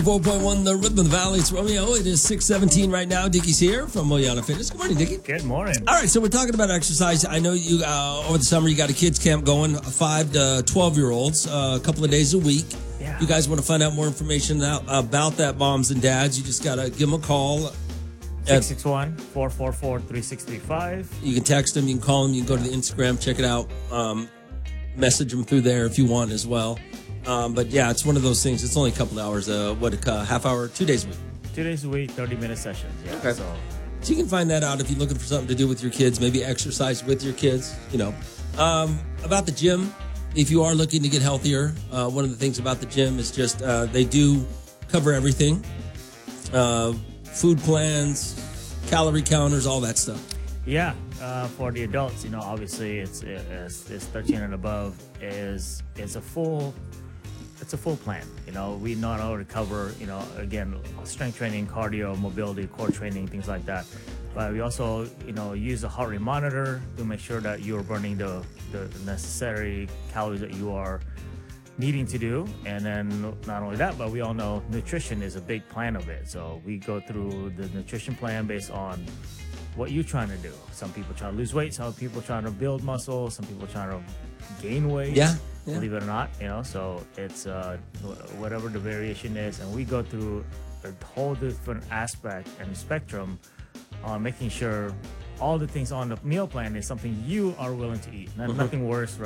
4.1 The Rhythm of the Valley. It's Romeo. It is 6:17 right now. Dickie's here from Moyana Fitness. Good morning, Dickie. Good morning. All right, so we're talking about exercise. I know you over the summer you got a kids camp going, 5 to 12-year-olds, a couple of days a week. Yeah. You guys want to find out more information about that, moms and dads, you just got to give them a call. 661-444-3635. You can text them, you can call them, you can go to the Instagram, check it out. Message them through there if you want as well. But yeah, it's one of those things. It's only a couple of hours, half hour, 2 days a week. 2 days a week, 30-minute sessions. Yeah. Okay. So you can find that out if you're looking for something to do with your kids, maybe exercise with your kids, About the gym, if you are looking to get healthier, one of the things about the gym is just they do cover everything. Food plans, calorie counters, all that stuff. yeah, for the adults, obviously it's 13 and above is a full. It's a full plan. We not only cover, again, strength training, cardio, mobility, core training, things like that. But we also, use a heart rate monitor to make sure that you're burning the necessary calories that you are needing to do. And then not only that, but we all know nutrition is a big plan of it. So we go through the nutrition plan based on what you're trying to do. Some people trying to lose weight, some people trying to build muscle, some people trying to gain weight. Yeah. Believe it or not, so it's whatever the variation is, and we go through a whole different aspect and spectrum on making sure all the things on the meal plan is something you are willing to eat. Nothing worse